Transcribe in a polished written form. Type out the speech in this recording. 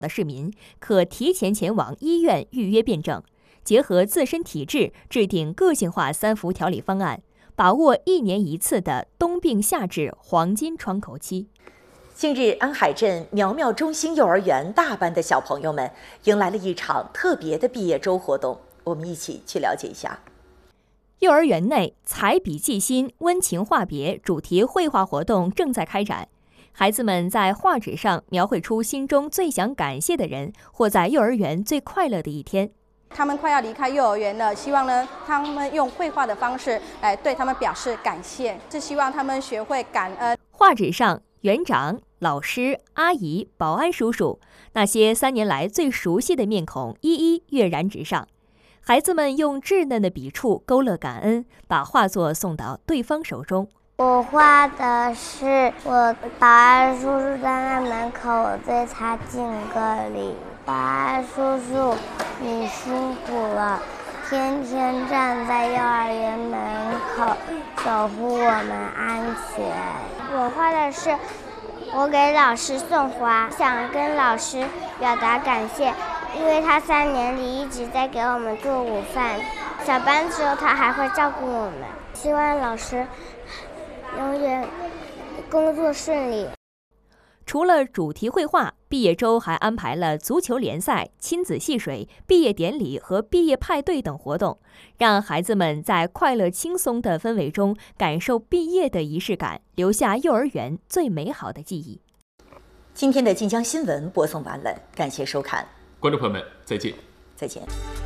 的市民可提前前往医院预约辩证，结合自身体质制定个性化3伏调理方案，把握1年1次的冬病夏治黄金窗口期。 近日，安海镇苗苗中心幼儿园大班的小朋友们迎来了一场特别的毕业周活动，我们一起去了解一下。 幼儿园内彩笔记心、温情话别主题绘画活动正在开展，孩子们在画纸上描绘出心中最想感谢的人，或在幼儿园最快乐的一天。 他们快要离开幼儿园了，希望呢，他们用绘画的方式来对他们表示感谢，是希望他们学会感恩。 画纸上，园长、老师、阿姨、保安叔叔，那些3年来最熟悉的面孔一一跃然纸上。孩子们用稚嫩的笔触勾勒感恩，把画作送到对方手中。 我画的是我保安叔叔站在门口，我对他敬个礼。保安叔叔，你辛苦了，天天站在幼儿园门口守护我们安全。我画的是我给老师送花，想跟老师表达感谢，因为他3年里一直在给我们做午饭，下班之后他还会照顾我们。希望老师永远工作顺利。 除了主题绘画，毕业周还安排了足球联赛、亲子戏水、毕业典礼和毕业派对等活动，让孩子们在快乐轻松的氛围中感受毕业的仪式感，留下幼儿园最美好的记忆。 今天的晋江新闻播送完了，感谢收看， 观众朋友们，再见。 再见。